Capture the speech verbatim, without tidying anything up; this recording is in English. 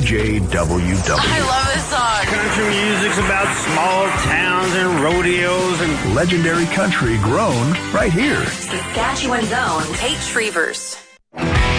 J W W. I love this song. Country music's about small towns and rodeos and legendary country grown right here. Saskatchewan's own Kate Shrevers.